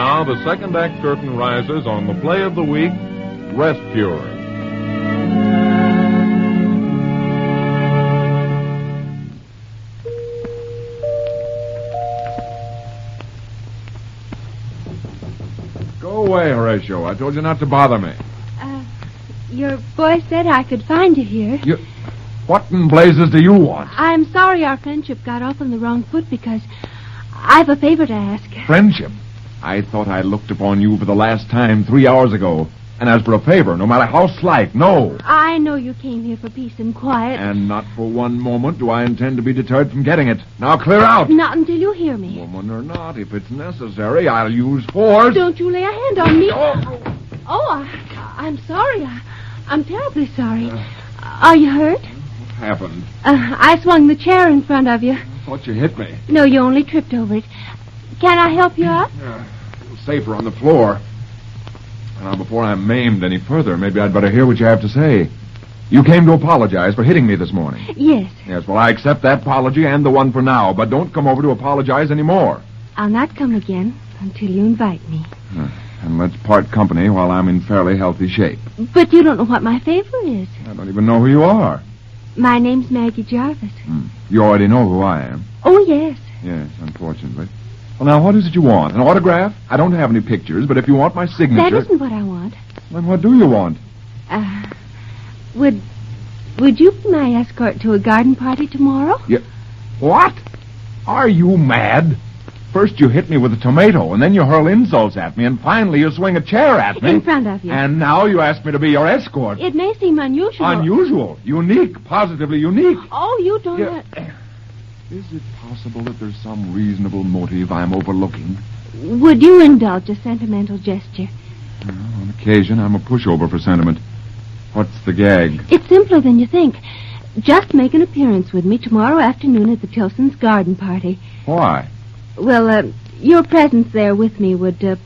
now, the second act curtain rises on the play of the week, Rest Cure. Go away, Horatio. I told you not to bother me. Your boy said I could find you here. What in blazes do you want? I'm sorry our friendship got off on the wrong foot because I've a favor to ask. Friendship? I thought I looked upon you for the last time 3 hours ago. And as for a favor, no matter how slight, no. I know you came here for peace and quiet. And not for one moment do I intend to be deterred from getting it. Now clear out. Not until you hear me. Woman or not, if it's necessary, I'll use force. Don't you lay a hand on me. Oh. I'm sorry. I'm terribly sorry. Are you hurt? What happened? I swung the chair in front of you. I thought you hit me. No, you only tripped over it. Can I help you up? Yeah, a little safer on the floor. Now, before I'm maimed any further, maybe I'd better hear what you have to say. You came to apologize for hitting me this morning. Yes. Yes, well, I accept that apology and the one for now, but don't come over to apologize anymore. I'll not come again until you invite me. And let's part company while I'm in fairly healthy shape. But you don't know what my favor is. I don't even know who you are. My name's Maggie Jarvis. You already know who I am. Oh, yes. Yes, unfortunately. Well, now, what is it you want? An autograph? I don't have any pictures, but if you want my signature... That isn't what I want. Then what do you want? Would you be my escort to a garden party tomorrow? What? Are you mad? First you hit me with a tomato, and then you hurl insults at me, and finally you swing a chair at me. In front of you. And now you ask me to be your escort. It may seem unusual. Unusual. Unique. Positively unique. Oh, you don't... Is it possible that there's some reasonable motive I'm overlooking? Would you indulge a sentimental gesture? Well, on occasion, I'm a pushover for sentiment. What's the gag? It's simpler than you think. Just make an appearance with me tomorrow afternoon at the Tilsons' garden party. Why? Well, your presence there with me would